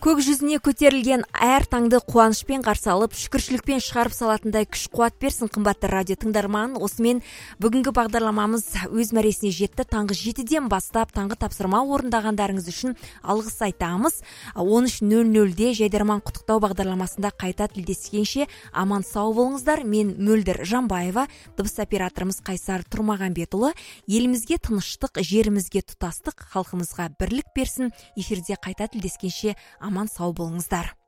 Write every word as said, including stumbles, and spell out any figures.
Көк жүзіне көтерілген әр таңды қуанышпен қарсы алып, шүкіршілікпен шығарып салатындай күш қуат берсін қымбатты радио тыңдарман. Осымен бүгінгі бағдарламамыз өз мәресіне жетті. Таңғы жетіден бастап таңғы тапсырма орындағандарыңыз үшін алғыс айтамыз. он үш нөл нөлде Жайдарман құттықтау бағдарламасында қайта тілдескенше аман сау болыңыздар. Мен Мөлдір Жанбаева, дыбыс операторымыз Қайсар Тұрмағанбетұлы. Елімізге тыныштық, жерімізге тұтастық, халқымызға бірлік берсін. Эфирде қайта тілдескенше аман сау болыңыздар.